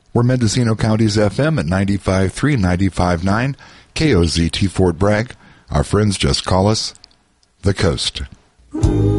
We're Mendocino County's FM at 95.3 and 95.9, KOZT Fort Bragg. Our friends just call us The Coast.